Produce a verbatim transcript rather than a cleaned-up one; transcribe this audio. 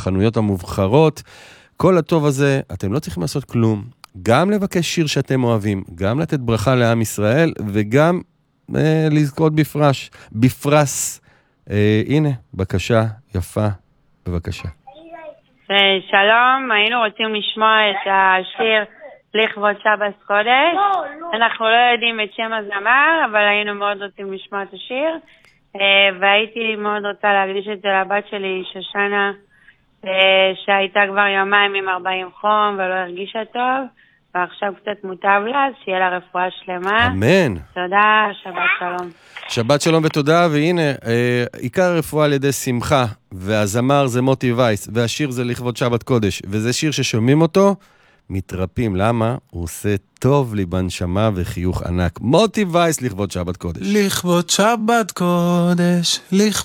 בחנויות המובחרות. כל הטוב הזה, אתם לא צריכים לעשות כלום. גם לבקש שיר שאתם אוהבים, גם לתת ברכה לעם ישראל, וגם אה, לזכות בפרש, בפרס. אה, הנה, בקשה יפה, בבקשה. שלום, היינו רוצים לשמוע את השיר לכבוד שבת קודש. אנחנו לא יודעים את שם הזמר, אבל היינו מאוד רוצים לשמוע את השיר. והייתי מאוד רוצה להקדיש את זה לבת שלי, שושנה, שהייתה כבר יומיים עם ארבעים חום ולא הרגישה טוב, ועכשיו קצת מוטב לה, אז שיהיה לה רפואה שלמה. אמן. תודה, שבת שלום. שבת שלום ותודה, והנה, אה, עיקר הרפואה על ידי שמחה, והזמר זה מוטי וייס, והשיר זה לכבוד שבת קודש, וזה שיר ששומעים אותו, מתרפים. למה? הוא עושה טוב לי בנשמה וחיוך ענק. מוטי וייס לכבוד שבת קודש. לכבוד שבת קודש, לכבוד